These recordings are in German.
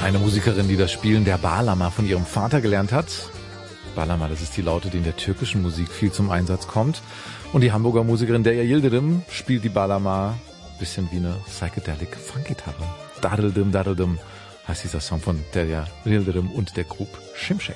Eine Musikerin, die das Spielen der Bağlama von ihrem Vater gelernt hat. Bağlama, das ist die Laute, die in der türkischen Musik viel zum Einsatz kommt. Und die Hamburger Musikerin Derya Yildirim spielt die Bağlama bisschen wie eine psychedelic Funkgitarre. Dadeldim, dadeldim heißt dieser Song von Derya Yildirim und der Group Şimşek.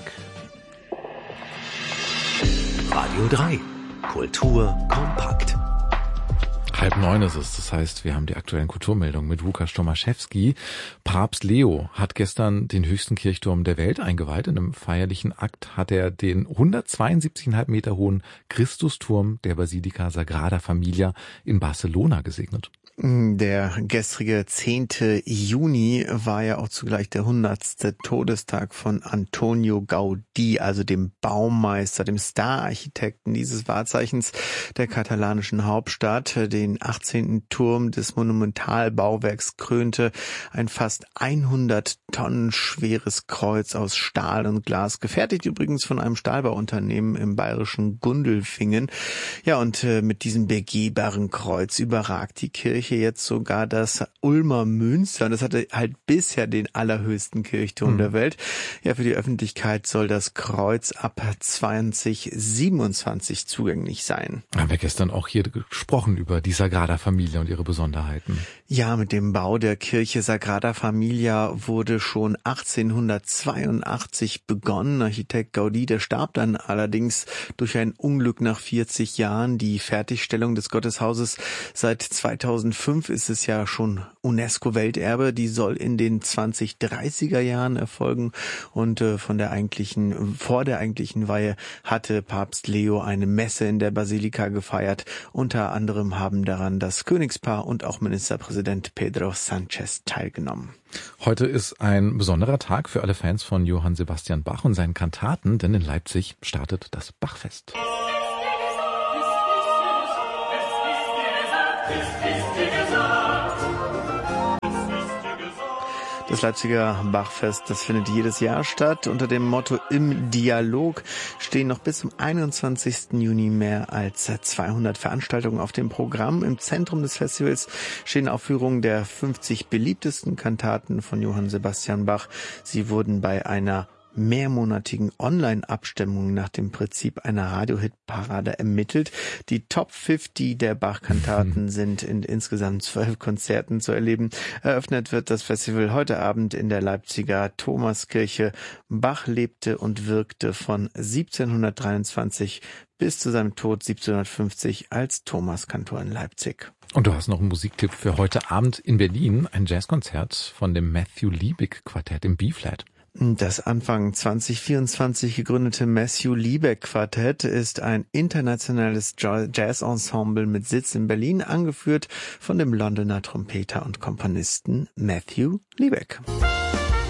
Radio 3. Kultur kompakt. 8:30 ist es. Das heißt, wir haben die aktuellen Kulturmeldungen mit Łukasz Tomaszewski. Papst Leo hat gestern den höchsten Kirchturm der Welt eingeweiht. In einem feierlichen Akt hat er den 172,5 Meter hohen Christusturm der Basilika Sagrada Familia in Barcelona gesegnet. Der gestrige 10. Juni war ja auch zugleich der 100. Todestag von Antonio Gaudí, also dem Baumeister, dem Stararchitekten dieses Wahrzeichens der katalanischen Hauptstadt. Den 18. Turm des Monumentalbauwerks krönte ein fast 100 Tonnen schweres Kreuz aus Stahl und Glas, gefertigt übrigens von einem Stahlbauunternehmen im bayerischen Gundelfingen. Ja, und mit diesem begehbaren Kreuz überragt die Kirche jetzt sogar das Ulmer Münster. Und das hatte halt bisher den allerhöchsten Kirchturm der Welt. Ja, für die Öffentlichkeit soll das Kreuz ab 2027 zugänglich sein. Haben wir gestern auch hier gesprochen über die Sagrada Familia und ihre Besonderheiten. Ja, mit dem Bau der Kirche Sagrada Familia wurde schon 1882 begonnen. Architekt Gaudí, der starb dann allerdings durch ein Unglück nach 40 Jahren. Die Fertigstellung des Gotteshauses seit 2005 ist es ja schon UNESCO-Welterbe. Die soll in den 2030er Jahren erfolgen. Und vor der eigentlichen Weihe hatte Papst Leo eine Messe in der Basilika gefeiert. Unter anderem haben daran das Königspaar und auch Ministerpräsident Pedro Sánchez teilgenommen. Heute ist ein besonderer Tag für alle Fans von Johann Sebastian Bach und seinen Kantaten, denn in Leipzig startet das Bachfest. Das Leipziger Bachfest, das findet jedes Jahr statt. Unter dem Motto Im Dialog stehen noch bis zum 21. Juni mehr als 200 Veranstaltungen auf dem Programm. Im Zentrum des Festivals stehen Aufführungen der 50 beliebtesten Kantaten von Johann Sebastian Bach. Sie wurden bei einer mehrmonatigen Online-Abstimmung nach dem Prinzip einer Radio-Hit-Parade ermittelt. Die Top 50 der Bach-Kantaten sind in insgesamt 12 Konzerten zu erleben. Eröffnet wird das Festival heute Abend in der Leipziger Thomaskirche. Bach lebte und wirkte von 1723 bis zu seinem Tod 1750 als Thomaskantor in Leipzig. Und du hast noch einen Musiktipp für heute Abend in Berlin, ein Jazzkonzert von dem Matthew Liebig Quartett im B-Flat. Das Anfang 2024 gegründete Matthew Liebig Quartett ist ein internationales Jazz-Ensemble mit Sitz in Berlin, angeführt von dem Londoner Trompeter und Komponisten Matthew Liebig.